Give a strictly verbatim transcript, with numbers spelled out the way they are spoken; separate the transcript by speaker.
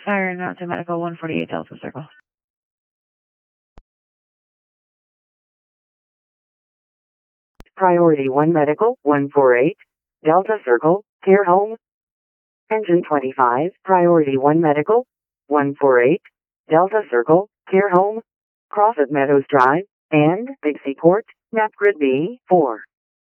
Speaker 1: Siren out to Medical one forty-eight Delta Circle.
Speaker 2: Priority one Medical one forty-eight Delta Circle, Care Home. Engine twenty-five, Priority one Medical one forty-eight Delta Circle, Care Home. Crossett Meadows Drive, and Big Seaport, Map Grid B four.